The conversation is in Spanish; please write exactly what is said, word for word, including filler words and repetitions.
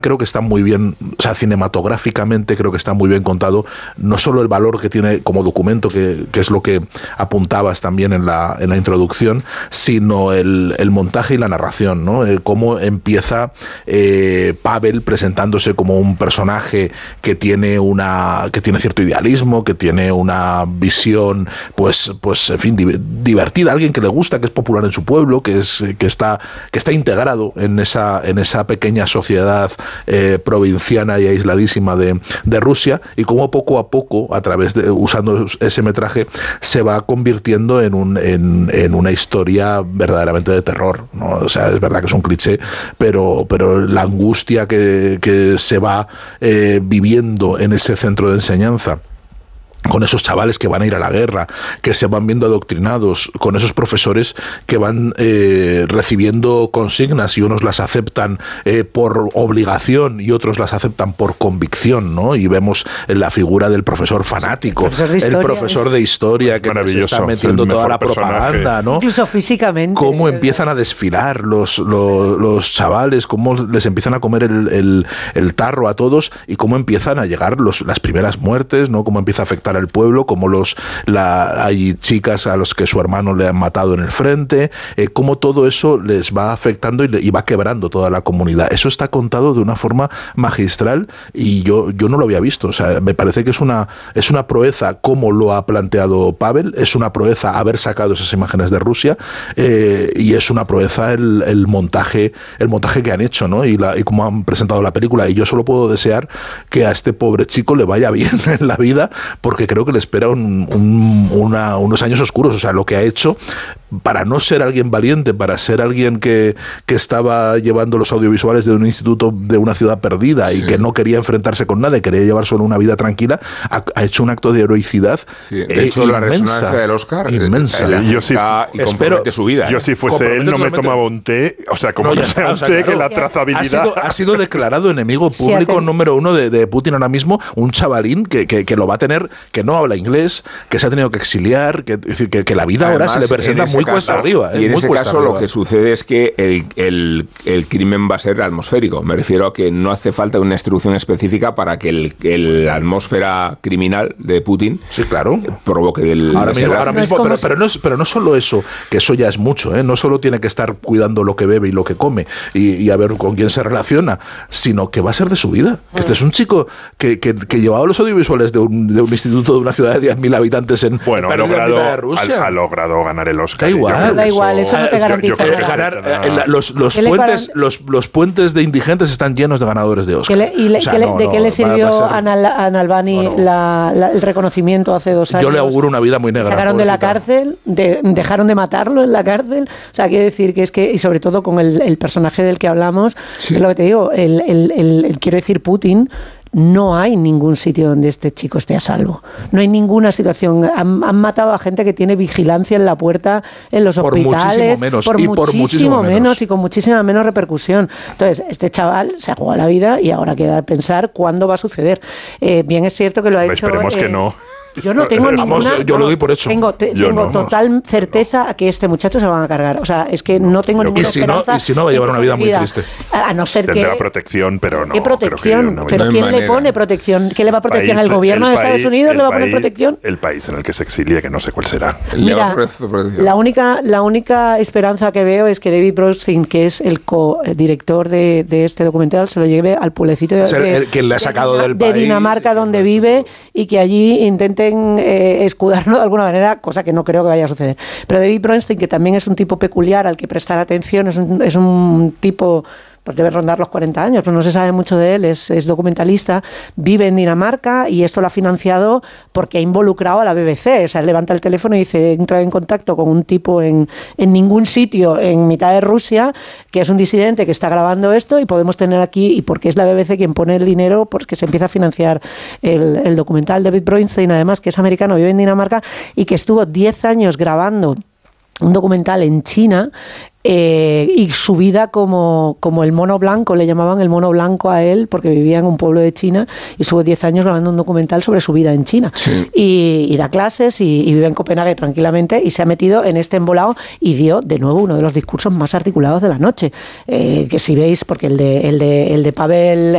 Creo que está muy bien, o sea, cinematográficamente creo que está muy bien contado, no solo el valor que tiene como documento, que, que es lo que apuntabas también en la, en la introducción, sino el, el montaje y la narración, ¿no? Eh, cómo empieza eh, Pavel presentándose como un personaje que tiene una que tiene cierto idealismo, que tiene una visión, pues, pues en fin, di, divertida, alguien que le gusta, que es popular en su pueblo, que es que está que está integrado en esa en esa pequeña sociedad Eh, provinciana y aisladísima de, de Rusia, y cómo poco a poco, a través de usando ese metraje, se va convirtiendo en, un, en, en una historia verdaderamente de terror, ¿no? O sea, es verdad que es un cliché, pero, pero la angustia que, que se va eh, viviendo en ese centro de enseñanza, con esos chavales que van a ir a la guerra, que se van viendo adoctrinados, con esos profesores que van eh, recibiendo consignas y unos las aceptan eh, por obligación y otros las aceptan por convicción, ¿no? Y vemos la figura del profesor fanático, el profesor de historia, el profesor de historia que se está metiendo toda la propaganda, ¿no? Incluso físicamente. Cómo empiezan a desfilar los, los, los chavales, cómo les empiezan a comer el, el, el tarro a todos, y cómo empiezan a llegar los, las primeras muertes, ¿no? Cómo empieza a afectar al pueblo, como los la, hay chicas a los que su hermano le han matado en el frente, eh, cómo todo eso les va afectando y, le, y va quebrando toda la comunidad. Eso está contado de una forma magistral, y yo, yo no lo había visto. O sea, me parece que es una, es una proeza como lo ha planteado Pavel, es una proeza haber sacado esas imágenes de Rusia, eh, y es una proeza el, el montaje el montaje que han hecho, ¿no? Y, la, y cómo han presentado la película, y yo solo puedo desear que a este pobre chico le vaya bien en la vida, porque creo que le espera un, un, una, unos años oscuros. O sea, lo que ha hecho, para no ser alguien valiente, para ser alguien que, que estaba llevando los audiovisuales de un instituto de una ciudad perdida, sí, y que no quería enfrentarse con nada y quería llevar solo una vida tranquila, ha, ha hecho un acto de heroicidad. Sí. De eh, hecho, inmensa, la resonancia del Oscar inmensa. Eh, yo sí, y espero, su vida. Yo, si fuese él, no me tomaba un té. O sea, como no, no sea un té, claro, que la trazabilidad. Ha sido, ha sido declarado enemigo público sí, número uno de, de Putin ahora mismo, un chavalín que, que, que lo va a tener, que no habla inglés, que se ha tenido que exiliar, que, es decir, que, que la vida Además, ahora se le presenta muy caso, cuesta arriba. Y eh, en ese caso arriba. Lo que sucede es que el, el, el crimen va a ser atmosférico. Me refiero a que no hace falta una instrucción específica para que el, el, la atmósfera criminal de Putin, sí, claro, provoque del... Ahora mismo, ahora mismo no pero, pero, no es, pero no solo eso, que eso ya es mucho, ¿eh? No solo tiene que estar cuidando lo que bebe y lo que come y, y a ver con quién se relaciona, sino que va a ser de su vida. Que este es un chico que, que, que llevaba los audiovisuales de un, de un instituto de una ciudad de diez mil habitantes en bueno, ha logrado, de Rusia. Ha, ha logrado ganar el Oscar. Da igual, da igual, eso no te garantiza yo, yo ganar, eh, los, los, puentes, los, los puentes de indigentes están llenos de ganadores de Oscar. Le, y le, o sea, no, ¿De no, qué le sirvió a, ser... a Navalny no, no. La, la, el reconocimiento hace dos años? Yo le auguro una vida muy negra. Sacaron de la cárcel, de, dejaron de matarlo en la cárcel. O sea, quiero decir que es que, y sobre todo con el, el personaje del que hablamos, sí, es lo que te digo, el, el, el, el, quiero decir, Putin... No hay ningún sitio donde este chico esté a salvo. No hay ninguna situación. Han, han matado a gente que tiene vigilancia en la puerta, en los por hospitales. Muchísimo menos, por, y muchísimo por muchísimo menos. menos y con muchísima menos repercusión. Entonces, este chaval se ha jugado la vida y ahora queda pensar cuándo va a suceder. Eh, bien es cierto que lo ha hecho... Esperemos eh, que no. Yo no tengo ninguna... Vamos, yo lo doy por hecho. Tengo, te, tengo no, total certeza a que este muchacho se lo van a cargar. O sea, es que no tengo ninguna y si esperanza. No, y si no, va a llevar una vida muy triste. A no ser Tendrá que... protección, pero no... ¿Qué protección? No, ¿Pero no quién manera. le pone protección? ¿Qué le va a protección? País, ¿El gobierno el de Estados país, Unidos le va a poner país, protección? El país en el que se exilia, que no sé cuál será. Mira, la única, la única esperanza que veo es que David Bronstein, que es el co-director de, de este documental, se lo lleve al pueblecito de, es el, el que le ha sacado de, del de país, Dinamarca, donde vive, y que allí intenten eh, escudarlo de alguna manera, cosa que no creo que vaya a suceder. Pero David Bronstein, que también es un tipo peculiar al que prestar atención, es un, es un tipo... pues debe rondar los cuarenta años, pero no se sabe mucho de él, es, es documentalista, vive en Dinamarca y esto lo ha financiado porque ha involucrado a la B B C. O sea, él levanta el teléfono y dice, entra en contacto con un tipo en, en ningún sitio en mitad de Rusia, que es un disidente que está grabando esto y podemos tener aquí, y porque es la B B C quien pone el dinero, porque se empieza a financiar el, el documental. David Bronstein, además, que es americano, vive en Dinamarca y que estuvo diez años grabando un documental en China. Eh, y su vida como, como el mono blanco, le llamaban el mono blanco a él porque vivía en un pueblo de China y estuvo diez años grabando un documental sobre su vida en China. Sí. y, y da clases y, y vive en Copenhague tranquilamente y se ha metido en este embolado y dio de nuevo uno de los discursos más articulados de la noche, eh, que si veis, porque el de, el de, el de Pavel